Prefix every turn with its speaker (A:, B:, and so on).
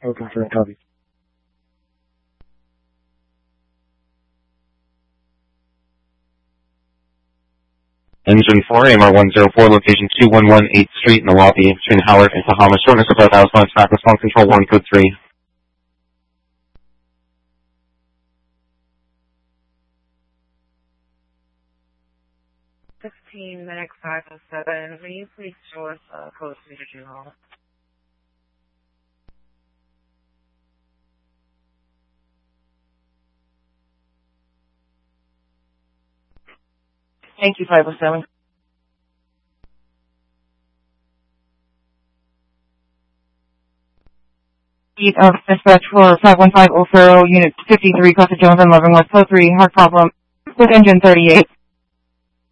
A: Code confirmed, copy.
B: Engine 4, AMR 104, location 211 8th Street in the lobby between Howard and Kahama. Shortness of breath, Alice on track, response control 1, code 3.
C: Medic 507, will you please show us code 3 to Juneau? Thank you, 507. Dispatch for 515 O'Farrell, Unit 53, Costa Jones and Loving West, code 3, hard problem with engine 38.